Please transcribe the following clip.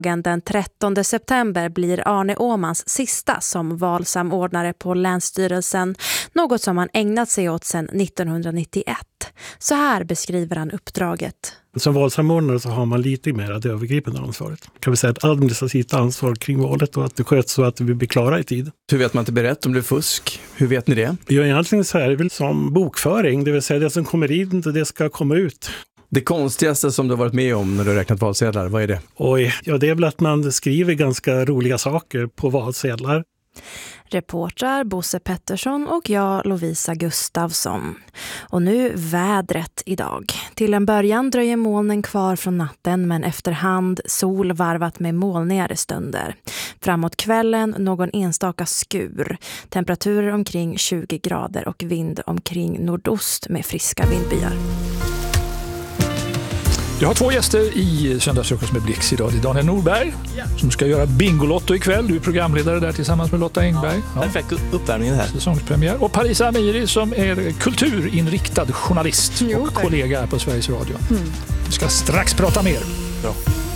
Den 13 september blir Arne Åmans sista som valsamordnare på Länsstyrelsen, något som han ägnat sig åt sedan 1991. Så här beskriver han uppdraget. Som valsamordnare så har man lite mer det övergripande ansvaret. Kan vi säga ett administrativt ansvar kring valet och att det sköts så att vi blir klara i tid. Hur vet man inte berätt om det är fusk? Hur vet ni det? Ja, egentligen så är det väl som bokföring, det vill säga det som kommer in och det ska komma ut. Det konstigaste som du har varit med om när du har räknat valsedlar, vad är det? Oj, ja det är väl att man skriver ganska roliga saker på valsedlar. Reporter Bosse Pettersson och jag Lovisa Gustafsson. Och nu vädret idag. Till en början dröjer molnen kvar från natten men efterhand sol varvat med molnigare stunder. Framåt kvällen någon enstaka skur. Temperaturer omkring 20 grader och vind omkring nordost med friska vindbyar. Jag har 2 gäster i Söndagsfrukost med Blix idag. Det är Daniel Norberg som ska göra Bingolotto ikväll. Du är programledare där tillsammans med Lotta Engberg. Ja. Perfekt uppvärmning här. Säsongspremiär. Och Parisa Amiri som är kulturinriktad journalist och kollega här på Sveriges Radio. Vi ska strax prata mer. Bra.